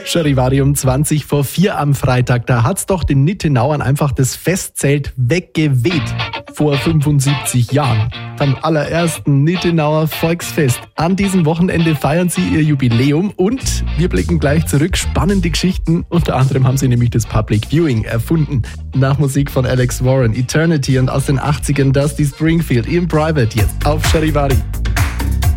Charivari um 4:20 am Freitag. Da hat's doch den Nittenauern einfach das Festzelt weggeweht. Vor 75 Jahren. Beim allerersten Nittenauer Volksfest. An diesem Wochenende feiern sie ihr Jubiläum und wir blicken gleich zurück. Spannende Geschichten. Unter anderem haben sie nämlich das Public Viewing erfunden. Nach Musik von Alex Warren, Eternity und aus den 80ern Dusty Springfield in Private jetzt auf Charivari.